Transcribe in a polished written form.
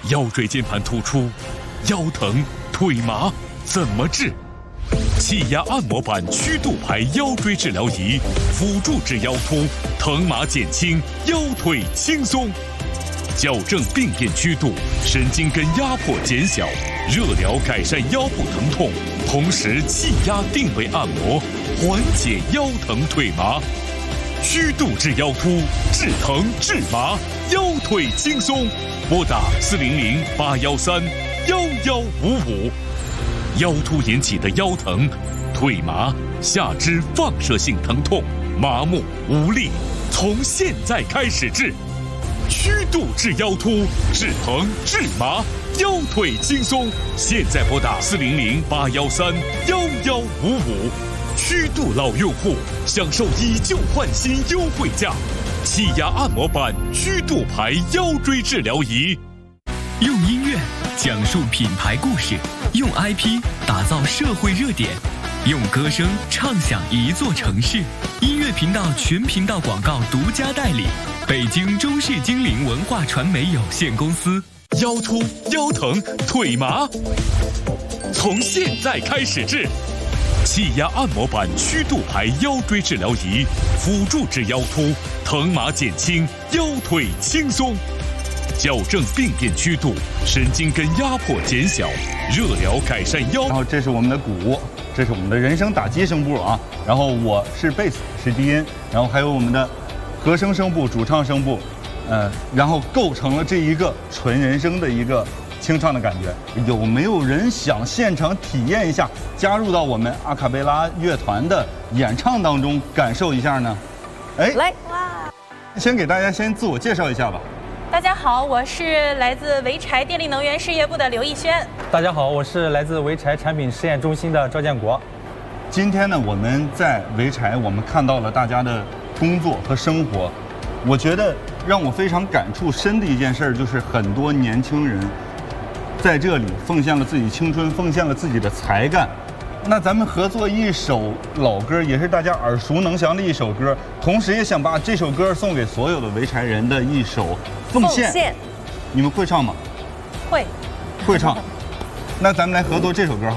腰椎间盘突出、腰疼、腿麻怎么治？气压按摩板曲度排腰椎治疗仪，辅助治腰突，疼麻减轻，腰腿轻松。矫正病变曲度，神经根压迫减小，热疗改善腰部疼痛，同时气压定位按摩，缓解腰疼腿麻。曲度治腰突，治疼治麻，腰腿轻松。拨打400-813-1155。腰突引起的腰疼、腿麻、下肢放射性疼痛、麻木无力，从现在开始治。曲度治腰突，治疼治麻，腰腿轻松。现在拨打400-813-1155。曲度老用户享受以旧换新优惠价，气压按摩板曲度排腰椎治疗仪。 用音乐讲述品牌故事，用 IP 打造社会热点，用歌声唱响一座城市。音乐频道全频道广告独家代理，北京中视精灵文化传媒有限公司。 腰突、腰疼、腿麻，从现在开始治。气压按摩板曲度排腰椎治疗仪，辅助治腰突，疼麻减轻，腰腿轻松。矫正病变曲度，神经根压迫减小，热疗改善腰。 然后这是我们的鼓，这是我们的人声打击声部啊。然后我是贝斯，是低音，然后还有我们的和声声部、主唱声部，然后构成了这一个纯人声的一个清唱的感觉。有没有人想现场体验一下，加入到我们阿卡贝拉乐团的演唱当中感受一下呢？哎， 来哇！ 先给大家先自我介绍一下吧。 大家好，我是来自潍柴电力能源事业部的刘逸轩。 大家好，我是来自潍柴产品试验中心的赵建国。 今天呢，我们在潍柴，我们看到了大家的工作和生活。我觉得让我非常感触深的一件事，就是很多年轻人在这里奉献了自己青春，奉献了自己的才干。那咱们合作一首老歌，也是大家耳熟能详的一首歌，同时也想把这首歌送给所有的潍柴人的一首奉献。你们会唱吗？ 会唱。那咱们来合作这首歌。